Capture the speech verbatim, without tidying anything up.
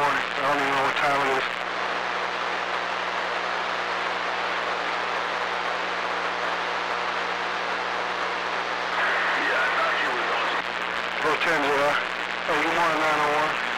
morning. I don't even know what time it is. Yeah, I thought you was on. Go ten zero. Hey, good morning, nine oh one.